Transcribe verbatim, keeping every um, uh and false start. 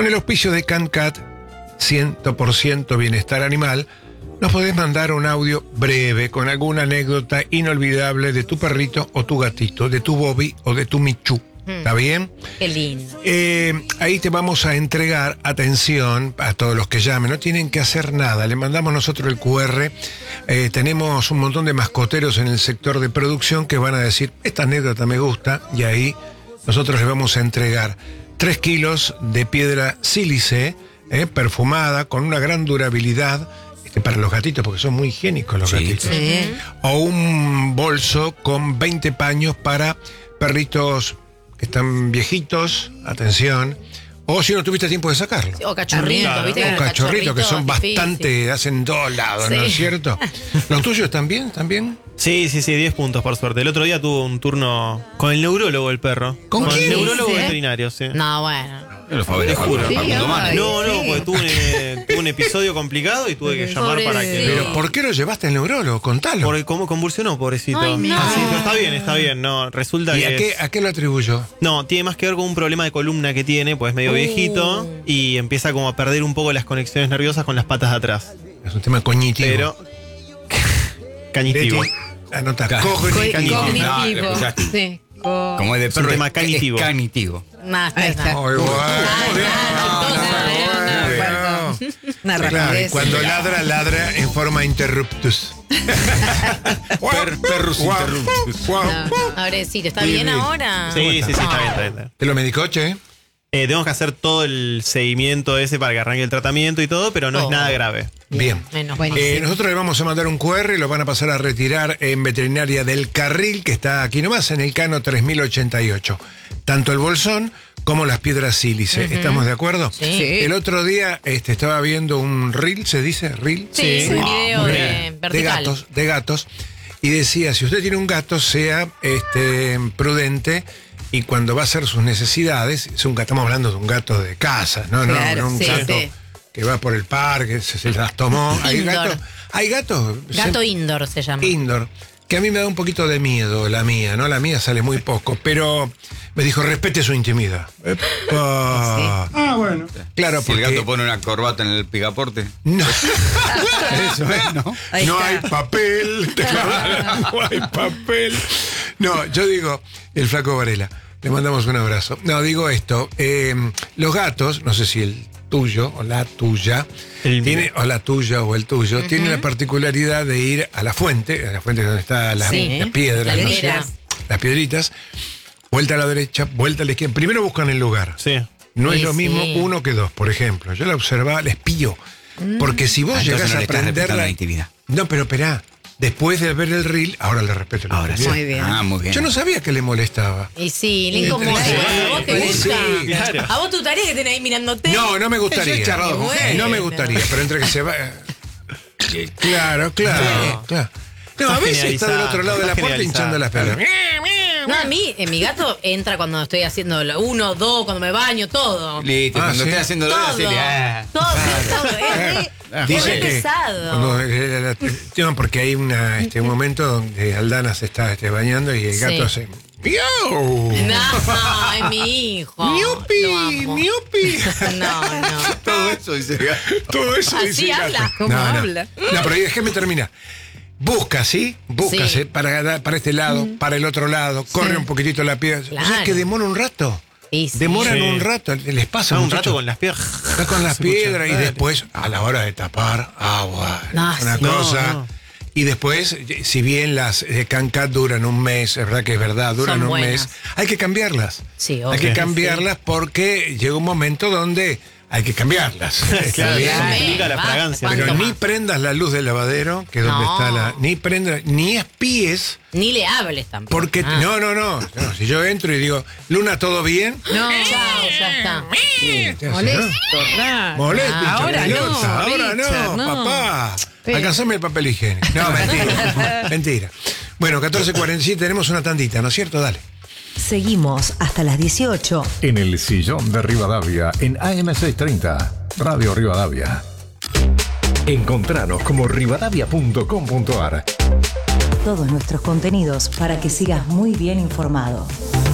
Con el auspicio de CanCat, cien por ciento bienestar animal, nos podés mandar un audio breve con alguna anécdota inolvidable de tu perrito o tu gatito, de tu Bobby o de tu Michu. ¿Está bien? Qué lindo. Eh, ahí te vamos a entregar, atención, a todos los que llamen, no tienen que hacer nada, le mandamos nosotros el cu erre, eh, tenemos un montón de mascoteros en el sector de producción que van a decir, esta anécdota me gusta, y ahí nosotros les vamos a entregar tres kilos de piedra sílice, eh, perfumada, con una gran durabilidad, este, para los gatitos, porque son muy higiénicos los Sí. gatitos, Sí. o un bolso con veinte paños para perritos que están viejitos, atención, o si no tuviste tiempo de sacarlo. O cachorritos, Claro. ¿viste? O Los cachorritos que son difícil. bastante, hacen dos lados, ¿no Sí. es cierto? ¿Los tuyos también? ¿También? Sí, sí, sí, diez puntos por suerte. El otro día tuvo un turno con el neurólogo el perro. ¿Con quién? el neurólogo ¿Sí? veterinario, sí. No, bueno. Yo lo favorezco, Te juro. Facundo Manes. Ay, No, no, sí. porque tuve un, eh, tuve un episodio complicado y tuve que llamar para que... Pero ¿por qué lo llevaste al neurólogo? Contalo. Porque como convulsionó, pobrecito. Ay, no. Ah, sí, pero está bien, está bien. No, resulta ¿Y que... a qué, es- a qué lo atribuyó? No, tiene más que ver con un problema de columna que tiene, pues es medio Uh. viejito y empieza como a perder un poco las conexiones nerviosas con las patas de atrás. Es un tema cognitivo. Pero... Cañitivo. Leti, anota. Ca- Cognitivo. Cañitivo. Cognitivo. No, lo escuchaste. Sí. Co- Como es de Es un perro, tema es- canitivo. es canitivo. Nah, Ahí está. no. Muy bueno. Ay, Muy bien. claro, No, no, entonces, no, no, muy no, bien. perdón. Una Claro, y rapidez. cuando ladra, ladra en forma interruptus. Per- perrus Guau, interruptus. guau. Pobrecito, ¿está Sí, bien bien. ahora? Sí, sí, sí, está bien, está bien. está bien. ¿Te lo medicó, che? Eh, tenemos que hacer todo el seguimiento ese para que arranque el tratamiento y todo, pero no Oh. es nada grave. Bien. Menos Bueno, mal. Eh, nosotros le vamos a mandar un cu erre y lo van a pasar a retirar en Veterinaria del Carril, que está aquí nomás, en el Cano tres mil ochenta y ocho. Tanto el bolsón como las piedras sílice. ¿Estamos de acuerdo? Sí. Sí. El otro día este, estaba viendo un reel, ¿se dice? ¿Reel? Sí, Sí. un Ah, video muy de bien. De vertical. gatos, de gatos. Y decía, si usted tiene un gato, sea este, prudente y cuando va a hacer sus necesidades, es un gato, estamos hablando de un gato de casa, no, no, Claro, no un sí, gato sí. que va por el parque, se, se las tomó. Hay Indoor. gatos, hay gatos Gato se- indoor se llama. indoor, que a mí me da un poquito de miedo la mía, ¿no? La mía sale muy poco, pero me dijo, respete su intimidad. Epa. Ah, bueno. Claro, Si el porque gato pone una corbata en el picaporte. no, Eso es, ¿no? Ahí no está. hay papel, no hay papel. No, yo digo, el flaco Varela, le mandamos un abrazo. No, digo esto, eh, los gatos, no sé si el tuyo o la tuya, El mío. tiene, o la tuya o el tuyo, tiene la particularidad de ir a la fuente, a la fuente donde está la, Sí, la piedra, la no sé, piedra. las piedritas, vuelta a la derecha, vuelta a la izquierda. Primero buscan el lugar. Sí. No es Sí, lo mismo sí. uno que dos, por ejemplo. Yo la observaba, les pillo. Porque si vos Ah, entonces llegás no a le estás respetando aprenderla. la intimidad. No, pero esperá. Después de ver el reel, ahora le respeto la Ahora sí. intimidad. Muy bien. Ah, muy bien. Yo no sabía que le molestaba. Y sí, le Sí, incomoda. sí, ¿A vos te sí, gusta? claro. ¿A vos tu tarea que tenés ahí mirándote? No, no me Yo gustaría. he charlado con Bueno. gente. No me gustaría, pero entre que se va. Claro, claro, claro. No, a Está veces está del otro lado de la está puerta hinchando las generalizado. pelotas. No, a mí, eh, mi gato entra cuando estoy haciendo lo uno, dos, cuando me baño, todo. Listo, Ah, cuando sí. estés haciendo lo Todo. de decirle, ah. Todo, todo. Es re- es Dice re que pesado. cuando, eh, la- no, porque hay una, este, un momento donde Aldana se está este, bañando y el gato Sí. hace ¡miau! No, es mi hijo. Lo ¡Miupi! amo. ¡Miupi! No, no. Todo eso dice el gato. Todo eso Así dice el gato. habla. ¿Cómo no, no. habla? No, pero déjeme terminar. Busca, ¿sí? Busca, Sí. ¿sí? Para, para este lado, para el otro lado, corre un poquitito la piedra. Claro. O sea, que demora un rato. Y sí. Demoran Sí. un rato, les pasa Está un muchacho. rato con las piernas. Está con las Se escucha. piedras y Dale. después, a la hora de tapar, agua. No, una sí. cosa. No, no. Y después, si bien las eh, CanCat duran un mes, es verdad que es verdad, duran Son un buenas. mes, hay que cambiarlas. Sí, Hay obvio. que cambiarlas porque llega un momento donde hay que cambiarlas. Está Claro, bien. eso Claro. implica la Basta, fragancia. ¿cuánto Pero más? ni prendas la luz del lavadero, que es donde No. está la. Ni prendas, ni espíes, Ni le hables tampoco. porque. Ah. No, no, no, no. Si yo entro y digo, Luna, ¿todo bien? No, chao, ya está. ¿Qué hace, Molesto, no? claro. Molesto, hincha Ahora pelota, no, ahora Richard, no, no. papá. Sí. Alcanzame el papel higiénico. No, mentira. Mentira. Bueno, catorce cuarenta y siete, tenemos una tandita, ¿no es cierto? Dale. Seguimos hasta las dieciocho. En el sillón de Rivadavia, en A M seiscientos treinta, Radio Rivadavia. Encontranos como rivadavia punto com punto ar. Todos nuestros contenidos para que sigas muy bien informado.